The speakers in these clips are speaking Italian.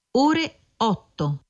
Ore 8.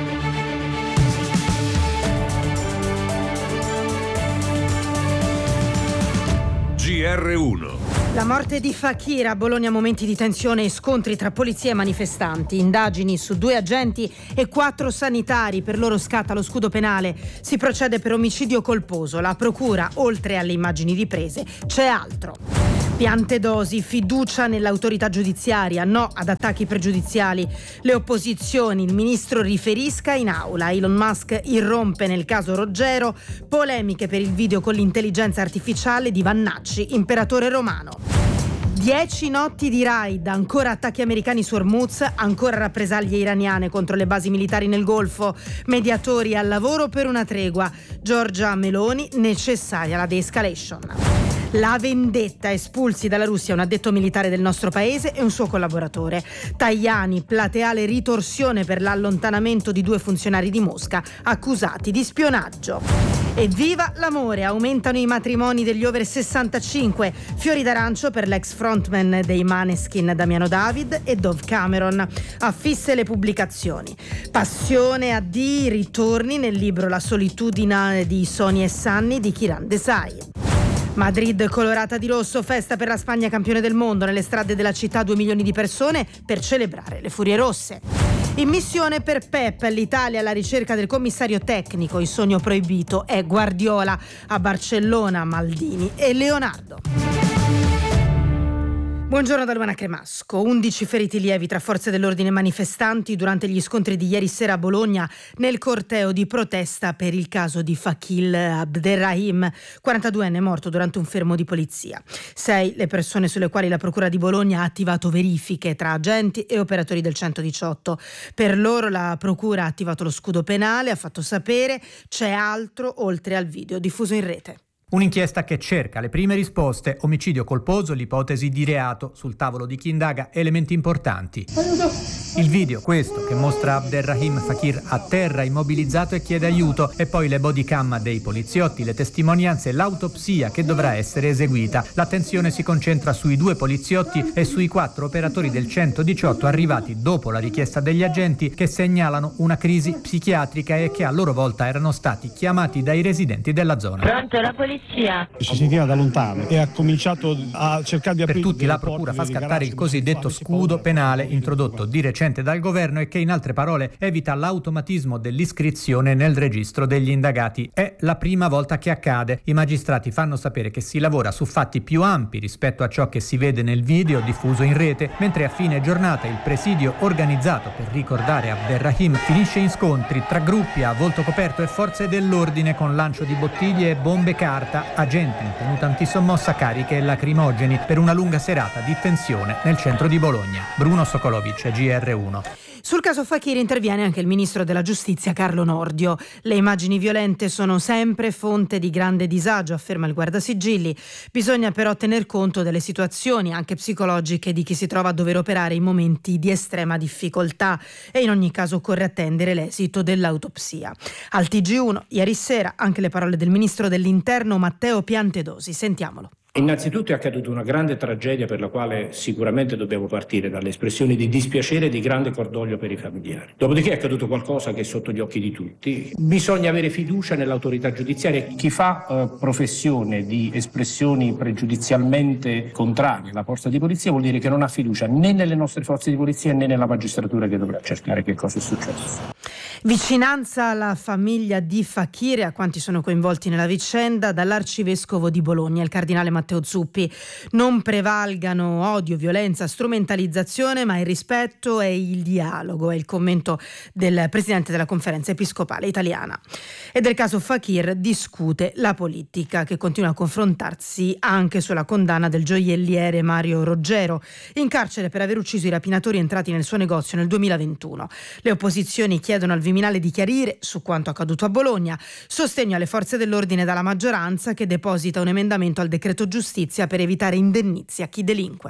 GR1. La morte di Fakir a Bologna, momenti di tensione e scontri tra polizia e manifestanti, indagini su 2 agenti e 4 sanitari, per loro scatta lo scudo penale, si procede per omicidio colposo, la procura, oltre alle immagini riprese, c'è altro. Piantedosi, fiducia nell'autorità giudiziaria, no ad attacchi pregiudiziali. Le opposizioni, il ministro riferisca in aula. Elon Musk irrompe nel caso Roggero, polemiche per il video con l'intelligenza artificiale di Vannacci, imperatore romano. 10 notti di raid, ancora attacchi americani su Hormuz, ancora rappresaglie iraniane contro le basi militari nel Golfo, mediatori al lavoro per una tregua. Giorgia Meloni, necessaria la de-escalation. La vendetta, espulsi dalla Russia un addetto militare del nostro paese e un suo collaboratore. Tajani, plateale ritorsione per l'allontanamento di 2 funzionari di Mosca accusati di spionaggio. E viva l'amore, aumentano i matrimoni degli over 65, fiori d'arancio per l'ex frontman dei Maneskin Damiano David e Dove Cameron, affisse le pubblicazioni. Passione, addii, ritorni nel libro La solitudine di Sonia e Sanni di Kiran Desai. Madrid colorata di rosso, festa per la Spagna campione del mondo, nelle strade della città 2 milioni di persone per celebrare le Furie Rosse. In missione per Pep, l'Italia alla ricerca del commissario tecnico, il sogno proibito è Guardiola, a Barcellona Maldini e Leonardo. Buongiorno da Luana Cremasco. 11 feriti lievi tra forze dell'ordine e manifestanti durante gli scontri di ieri sera a Bologna nel corteo di protesta per il caso di Fakir Abderrahim, 42enne morto durante un fermo di polizia. 6 le persone sulle quali la Procura di Bologna ha attivato verifiche tra agenti e operatori del 118. Per loro la Procura ha attivato lo scudo penale, ha fatto sapere c'è altro oltre al video diffuso in rete. Un'inchiesta che cerca le prime risposte, omicidio colposo, l'ipotesi di reato, sul tavolo di chi indaga elementi importanti. Il video, questo, che mostra Abderrahim Fakir a terra, immobilizzato e chiede aiuto, e poi le bodycam dei poliziotti, le testimonianze, l'autopsia che dovrà essere eseguita. L'attenzione si concentra sui 2 poliziotti e sui 4 operatori del 118 arrivati dopo la richiesta degli agenti, che segnalano una crisi psichiatrica e che a loro volta erano stati chiamati dai residenti della zona. Pronto, la polizia? Ci sentiva da lontano e ha cominciato a cercare di aprire. Per tutti la procura fa scattare il cosiddetto scudo penale introdotto di recente dal governo e che in altre parole evita l'automatismo dell'iscrizione nel registro degli indagati. È la prima volta che accade. I magistrati fanno sapere che si lavora su fatti più ampi rispetto a ciò che si vede nel video diffuso in rete, mentre a fine giornata il presidio organizzato per ricordare Abderrahim finisce in scontri tra gruppi a volto coperto e forze dell'ordine con lancio di bottiglie e bombe carta, agenti in tenuta antisommossa, cariche e lacrimogeni per una lunga serata di tensione nel centro di Bologna. Bruno Sokolovic, GR1. Sul caso Fakir interviene anche il ministro della giustizia Carlo Nordio. Le immagini violente sono sempre fonte di grande disagio, afferma il guardasigilli. Bisogna però tener conto delle situazioni anche psicologiche di chi si trova a dover operare in momenti di estrema difficoltà e in ogni caso occorre attendere l'esito dell'autopsia. Al TG1 ieri sera anche le parole del ministro dell'Interno Matteo Piantedosi. Sentiamolo. Innanzitutto è accaduta una grande tragedia per la quale sicuramente dobbiamo partire dalle espressioni di dispiacere e di grande cordoglio per i familiari. Dopodiché è accaduto qualcosa che è sotto gli occhi di tutti. Bisogna avere fiducia nell'autorità giudiziaria. Chi fa professione di espressioni pregiudizialmente contrarie alla forza di polizia vuol dire che non ha fiducia né nelle nostre forze di polizia né nella magistratura che dovrà cercare che cosa è successo. Vicinanza alla famiglia di Fakir e a quanti sono coinvolti nella vicenda dall'arcivescovo di Bologna, il cardinale Matteo Zuppi. Non prevalgano odio, violenza, strumentalizzazione, ma il rispetto e il dialogo, è il commento del presidente della Conferenza Episcopale Italiana. E del caso Fakir discute la politica, che continua a confrontarsi anche sulla condanna del gioielliere Mario Roggero, in carcere per aver ucciso i rapinatori entrati nel suo negozio nel 2021. Le opposizioni chiedono al Viminale di chiarire su quanto accaduto a Bologna, sostegno alle forze dell'ordine dalla maggioranza che deposita un emendamento al decreto giustizia per evitare indennizi a chi delinque.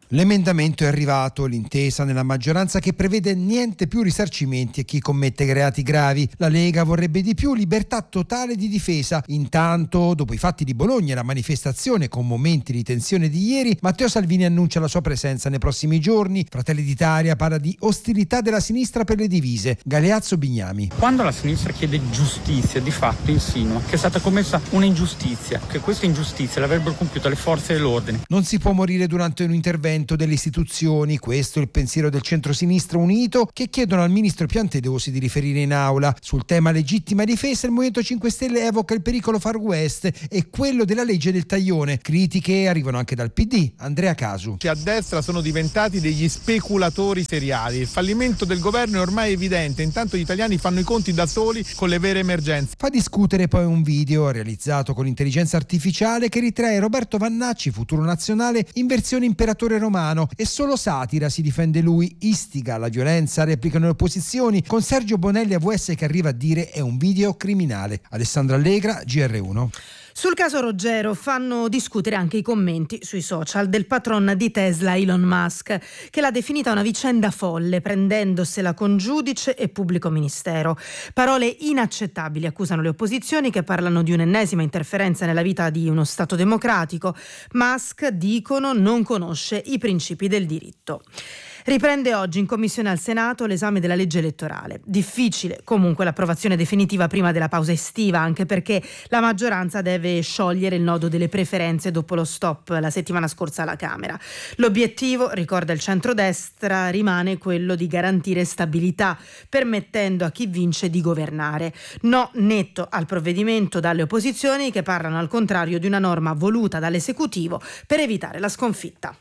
L'emendamento è arrivato, l'intesa nella maggioranza che prevede niente più risarcimenti a chi commette reati gravi. La Lega vorrebbe di più libertà totale di difesa. Intanto, dopo i fatti di Bologna e la manifestazione con momenti di tensione di ieri, Matteo Salvini annuncia la sua presenza nei prossimi giorni. Fratelli d'Italia parla di ostilità della sinistra per le divise. Galeazzo Bignami. Quando la sinistra chiede giustizia, di fatto insinua che è stata commessa un'ingiustizia, che questa ingiustizia l'avrebbero compiuta le forze dell'ordine. Non si può morire durante un intervento delle istituzioni, questo è il pensiero del centro-sinistra unito, che chiedono al ministro Piantedosi di riferire in aula. Sul tema legittima difesa il Movimento 5 Stelle evoca il pericolo Far West e quello della legge del taglione. Critiche arrivano anche dal PD. Andrea Casu. A destra sono diventati degli speculatori seriali. Il fallimento del governo è ormai evidente, intanto gli italiani fanno i conti da soli con le vere emergenze. Fa discutere poi un video realizzato con intelligenza artificiale che ritrae Roberto Vannacci, futuro nazionale, in versione imperatore romano, e solo satira, si difende lui, istiga alla violenza, replicano le opposizioni, con Sergio Bonelli AVS che arriva a dire è un video criminale. Alessandra Allegra, GR1. Sul caso Roggero fanno discutere anche i commenti sui social del patron di Tesla Elon Musk, che l'ha definita una vicenda folle, prendendosela con giudice e pubblico ministero. Parole inaccettabili accusano le opposizioni, che parlano di un'ennesima interferenza nella vita di uno Stato democratico. Musk, dicono, non conosce i principi del diritto. Riprende oggi in commissione al Senato l'esame della legge elettorale. Difficile comunque l'approvazione definitiva prima della pausa estiva, anche perché la maggioranza deve sciogliere il nodo delle preferenze dopo lo stop la settimana scorsa alla Camera. L'obiettivo, ricorda il centrodestra, rimane quello di garantire stabilità, permettendo a chi vince di governare. No netto al provvedimento dalle opposizioni, che parlano al contrario di una norma voluta dall'esecutivo per evitare la sconfitta.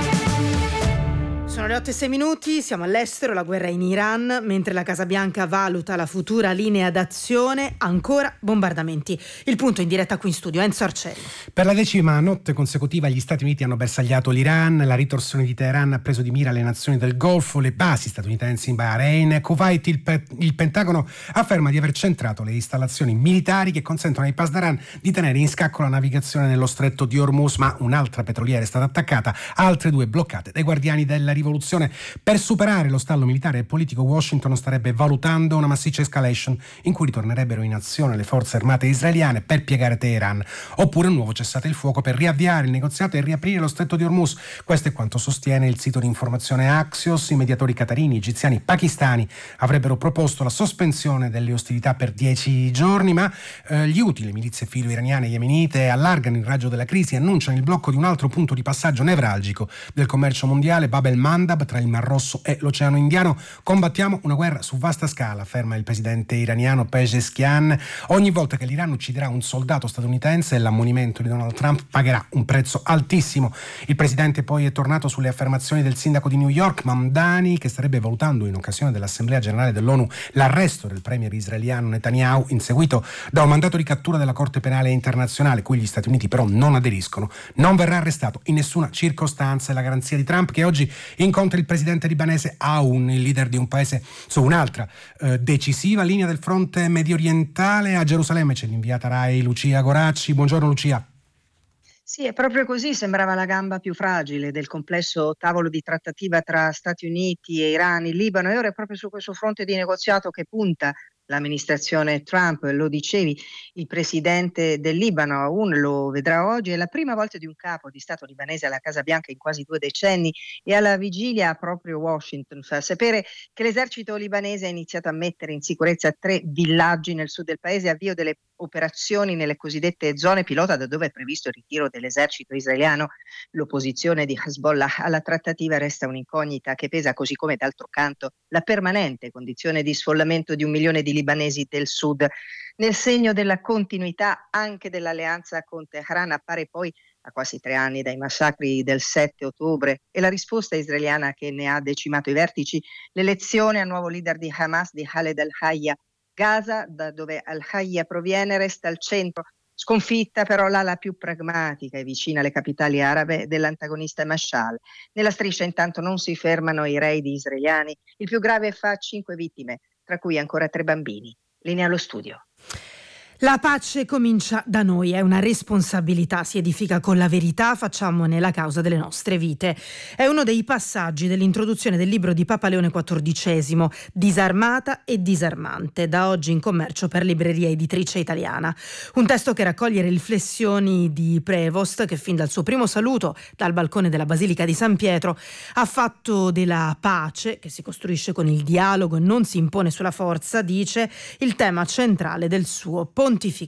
Sono le 8:06, siamo all'estero, la guerra è in Iran, mentre la Casa Bianca valuta la futura linea d'azione, ancora bombardamenti. Il punto in diretta qui in studio, Enzo Arcelli. Per la 10ª notte consecutiva gli Stati Uniti hanno bersagliato l'Iran, la ritorsione di Teheran ha preso di mira le nazioni del Golfo, le basi statunitensi in Bahrain, Kuwait. Il Pentagono afferma di aver centrato le installazioni militari che consentono ai Pasdaran di tenere in scacco la navigazione nello stretto di Hormuz, ma un'altra petroliera è stata attaccata, altre 2 bloccate dai guardiani della rivoluzione. Per superare lo stallo militare e politico, Washington starebbe valutando una massiccia escalation in cui ritornerebbero in azione le forze armate israeliane per piegare Teheran, oppure un nuovo cessate il fuoco per riavviare il negoziato e riaprire lo stretto di Hormuz. Questo è quanto sostiene il sito di informazione Axios. I mediatori qatarini, egiziani, pakistani avrebbero proposto la sospensione delle ostilità per 10 giorni, ma gli Houthi, le milizie filo-iraniane e yemenite, allargano il raggio della crisi e annunciano il blocco di un altro punto di passaggio nevralgico del commercio mondiale, Bab el-Mandab, tra il Mar Rosso e l'Oceano Indiano. Combattiamo una guerra su vasta scala, afferma il presidente iraniano Pezeshkian. Ogni volta che l'Iran ucciderà un soldato statunitense, l'ammonimento di Donald Trump pagherà un prezzo altissimo. Il presidente poi è tornato sulle affermazioni del sindaco di New York, Mamdani, che starebbe valutando in occasione dell'Assemblea Generale dell'ONU l'arresto del premier israeliano Netanyahu, inseguito da un mandato di cattura della Corte Penale Internazionale, cui gli Stati Uniti però non aderiscono. Non verrà arrestato in nessuna circostanza. È la garanzia di Trump, che oggi incontra il presidente libanese Aoun, il leader di un paese, su un'altra decisiva linea del fronte medio orientale. A Gerusalemme c'è l'inviata Rai Lucia Goracci. Buongiorno Lucia. Sì, è proprio così, sembrava la gamba più fragile del complesso tavolo di trattativa tra Stati Uniti e Iran, il Libano, e ora è proprio su questo fronte di negoziato che punta l'amministrazione Trump. Lo dicevi, il presidente del Libano, Aoun, lo vedrà oggi. È la prima volta di un capo di Stato libanese alla Casa Bianca in quasi 2 decenni, e alla vigilia proprio Washington fa sapere che l'esercito libanese ha iniziato a mettere in sicurezza 3 villaggi nel sud del paese, avvio delle operazioni nelle cosiddette zone pilota, da dove è previsto il ritiro dell'esercito israeliano. L'opposizione di Hezbollah alla trattativa resta un'incognita che pesa, così come d'altro canto la permanente condizione di sfollamento di 1 milione di libanesi del sud. Nel segno della continuità anche dell'alleanza con Teheran appare poi, a quasi 3 anni dai massacri del 7 ottobre e la risposta israeliana che ne ha decimato i vertici, l'elezione a nuovo leader di Hamas di Khaled al-Hayya. Gaza, da dove al-Hayya proviene, resta al centro, sconfitta però l'ala più pragmatica e vicina alle capitali arabe dell'antagonista Mashal. Nella striscia intanto non si fermano i raid israeliani, il più grave fa 5 vittime, tra cui ancora 3 bambini. Linea allo studio. La pace comincia da noi, è una responsabilità, si edifica con la verità, facciamone la causa delle nostre vite. È uno dei passaggi dell'introduzione del libro di Papa Leone XIV, Disarmata e disarmante, da oggi in commercio per Libreria Editrice Italiana. Un testo che raccoglie riflessioni di Prevost, che fin dal suo primo saluto dal balcone della Basilica di San Pietro ha fatto della pace, che si costruisce con il dialogo e non si impone sulla forza, dice, il tema centrale del suo pontificato.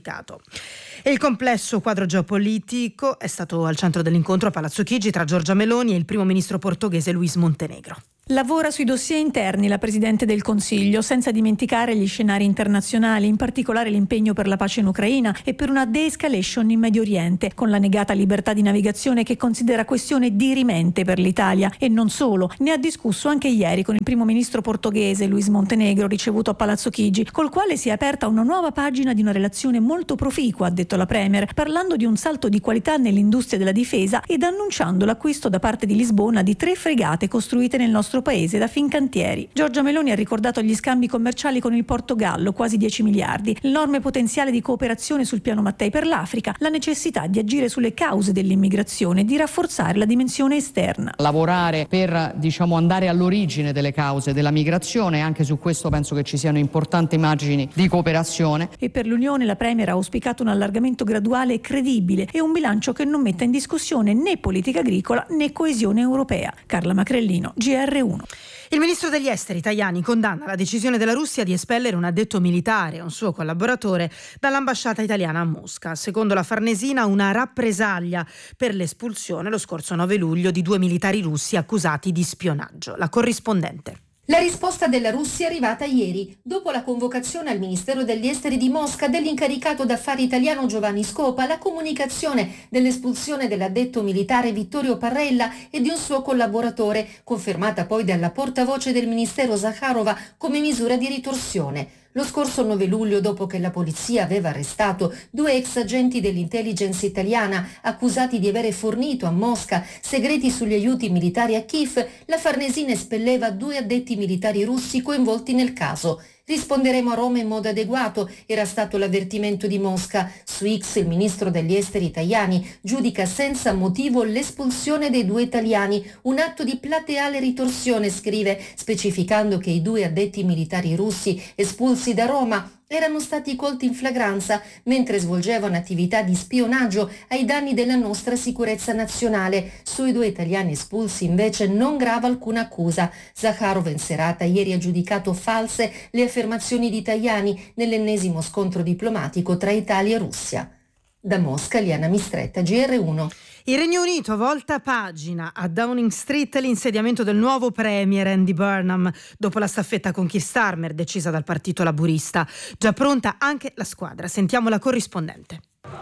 E il complesso quadro geopolitico è stato al centro dell'incontro a Palazzo Chigi tra Giorgia Meloni e il primo ministro portoghese Luís Montenegro. Lavora sui dossier interni la Presidente del Consiglio, senza dimenticare gli scenari internazionali, in particolare l'impegno per la pace in Ucraina e per una de-escalation in Medio Oriente, con la negata libertà di navigazione che considera questione dirimente per l'Italia. E non solo, ne ha discusso anche ieri con il primo ministro portoghese Luís Montenegro, ricevuto a Palazzo Chigi, col quale si è aperta una nuova pagina di una relazione molto proficua, ha detto la Premier, parlando di un salto di qualità nell'industria della difesa ed annunciando l'acquisto da parte di Lisbona di 3 fregate costruite nel nostro paese da Fincantieri. Giorgia Meloni ha ricordato gli scambi commerciali con il Portogallo, quasi 10 miliardi, l'enorme potenziale di cooperazione sul piano Mattei per l'Africa, la necessità di agire sulle cause dell'immigrazione e di rafforzare la dimensione esterna. Lavorare per, andare all'origine delle cause della migrazione, anche su questo penso che ci siano importanti margini di cooperazione. E per l'Unione la Premier ha auspicato un allargamento graduale e credibile e un bilancio che non metta in discussione né politica agricola né coesione europea. Carla Macrellino, GR1. Il ministro degli esteri Tajani condanna la decisione della Russia di espellere un addetto militare e un suo collaboratore dall'ambasciata italiana a Mosca. Secondo la Farnesina, una rappresaglia per l'espulsione lo scorso 9 luglio di 2 militari russi accusati di spionaggio. La corrispondente. La risposta della Russia è arrivata ieri, dopo la convocazione al Ministero degli Esteri di Mosca dell'incaricato d'affari italiano Giovanni Scopa, la comunicazione dell'espulsione dell'addetto militare Vittorio Parrella e di un suo collaboratore, confermata poi dalla portavoce del Ministero Zakharova come misura di ritorsione. Lo scorso 9 luglio, dopo che la polizia aveva arrestato 2 ex agenti dell'intelligence italiana accusati di avere fornito a Mosca segreti sugli aiuti militari a Kiev, la Farnesina espelleva 2 addetti militari russi coinvolti nel caso. Risponderemo a Roma in modo adeguato, era stato l'avvertimento di Mosca. Su X il ministro degli esteri Tajani giudica senza motivo l'espulsione dei 2 italiani, un atto di plateale ritorsione, scrive, specificando che i 2 addetti militari russi espulsi da Roma erano stati colti in flagranza mentre svolgevano attività di spionaggio ai danni della nostra sicurezza nazionale. Sui 2 italiani espulsi invece non grava alcuna accusa. Zakharov in serata ieri ha giudicato false le affermazioni di Tajani nell'ennesimo scontro diplomatico tra Italia e Russia. Da Mosca, Liana Mistretta, GR1. Il Regno Unito volta pagina a Downing Street l'insediamento del nuovo premier Andy Burnham dopo la staffetta con Keir Starmer decisa dal partito laburista. Già pronta anche la squadra. Sentiamo la corrispondente.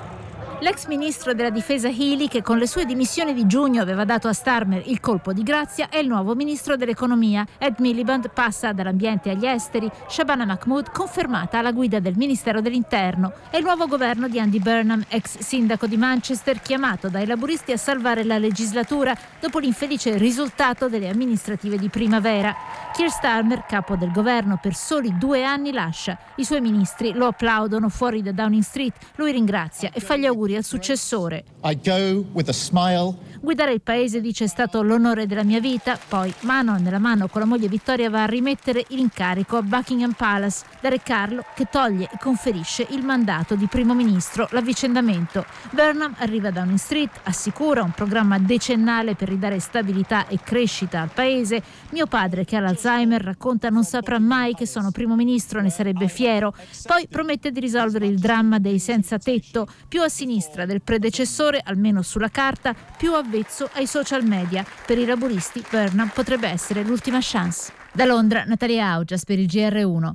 L'ex ministro della difesa Healy, che con le sue dimissioni di giugno aveva dato a Starmer il colpo di grazia, è il nuovo ministro dell'economia. Ed Miliband passa dall'ambiente agli esteri, Shabana Mahmood confermata alla guida del Ministero dell'Interno. È il nuovo governo di Andy Burnham, ex sindaco di Manchester, chiamato dai laburisti a salvare la legislatura dopo l'infelice risultato delle amministrative di primavera. Keir Starmer, capo del governo per soli 2 anni, lascia. I suoi ministri lo applaudono fuori da Downing Street, lui ringrazia e fa gli auguri al successore. I go with a smile. Guidare il paese, dice, è stato l'onore della mia vita. Poi, mano nella mano con la moglie Vittoria, va a rimettere l'incarico a Buckingham Palace. Da Re Carlo, che toglie e conferisce il mandato di primo ministro. L'avvicendamento. Burnham arriva da Downing Street, assicura un programma decennale per ridare stabilità e crescita al paese. Mio padre, che ha l'Alzheimer, racconta, non saprà mai che sono primo ministro, ne sarebbe fiero. Poi promette di risolvere il dramma dei senza tetto, più a sinistra del predecessore, almeno sulla carta, più avvezzo ai social media. Per i laburisti Burnham potrebbe essere l'ultima chance. Da Londra, Natalia Augias per il GR1.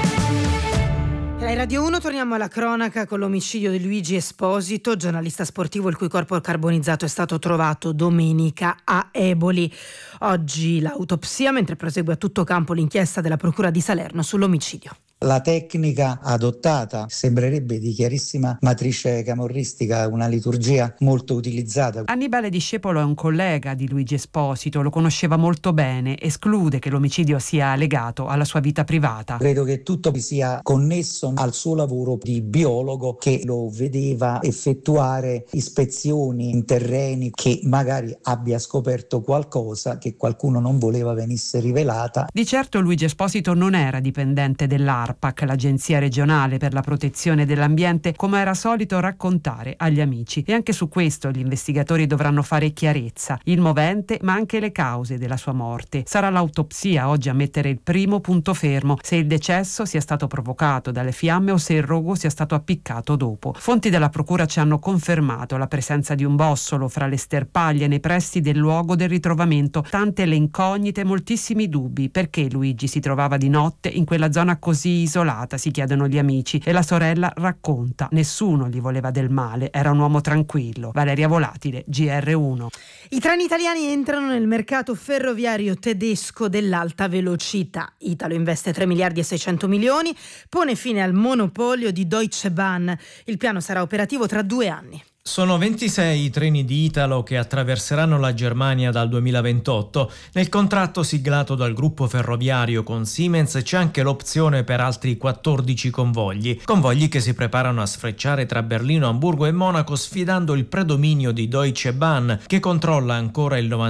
Rai Radio 1 torniamo alla cronaca con l'omicidio di Luigi Esposito, giornalista sportivo il cui corpo carbonizzato è stato trovato domenica a Eboli. Oggi l'autopsia, mentre prosegue a tutto campo l'inchiesta della Procura di Salerno sull'omicidio. La tecnica adottata sembrerebbe di chiarissima matrice camorristica, una liturgia molto utilizzata. Annibale Discepolo è un collega di Luigi Esposito, lo conosceva molto bene, esclude che l'omicidio sia legato alla sua vita privata. Credo che tutto sia connesso al suo lavoro di biologo, che lo vedeva effettuare ispezioni in terreni, che magari abbia scoperto qualcosa che qualcuno non voleva venisse rivelata. Di certo Luigi Esposito non era dipendente dell'ARPAC, l'agenzia regionale per la protezione dell'ambiente, come era solito raccontare agli amici. E anche su questo gli investigatori dovranno fare chiarezza, il movente ma anche le cause della sua morte. Sarà l'autopsia oggi a mettere il primo punto fermo, se il decesso sia stato provocato dalle fiamme o se il rogo sia stato appiccato dopo. Fonti della procura ci hanno confermato la presenza di un bossolo fra le sterpaglie nei pressi del luogo del ritrovamento. Tante le incognite, moltissimi dubbi. Perché Luigi si trovava di notte in quella zona così isolata, si chiedono gli amici, e la sorella racconta: nessuno gli voleva del male, era un uomo tranquillo. Valeria Volatile, GR1. I treni italiani entrano nel mercato ferroviario tedesco dell'alta velocità. Italo investe 3 miliardi e 600 milioni, pone fine al monopolio di Deutsche Bahn. Il piano sarà operativo tra 2 anni. Sono 26 i treni di Italo che attraverseranno la Germania dal 2028. Nel contratto siglato dal gruppo ferroviario con Siemens c'è anche l'opzione per altri 14 convogli che si preparano a sfrecciare tra Berlino, Amburgo e Monaco, sfidando il predominio di Deutsche Bahn, che controlla ancora il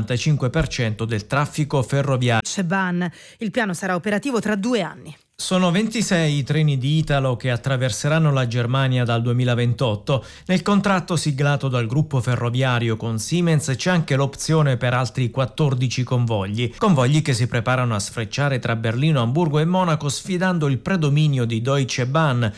95% del traffico ferroviario. Deutsche Bahn. Il piano sarà operativo tra 2 anni. Sono 26 i treni di Italo che attraverseranno la Germania dal 2028. Nel contratto siglato dal gruppo ferroviario con Siemens c'è anche l'opzione per altri 14 convogli che si preparano a sfrecciare tra Berlino, Amburgo e Monaco, sfidando il predominio di Deutsche Bahn,